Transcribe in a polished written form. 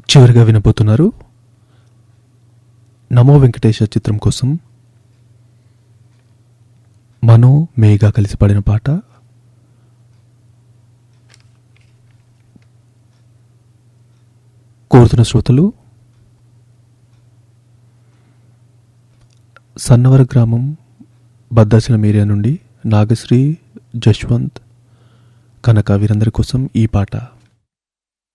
చివరిగా వినబోతున్నారు నమో వెంకటేశ చిత్రం కోసం మనో మేఘా కలిసి పాడిన పాట. కోరుతున్న శ్రోతలు సన్నవర గ్రామం భద్రాచలం ఏరియా నుండి నాగశ్రీ, జశ్వంత్, కనక వీరందరి కోసం ఈ పాట.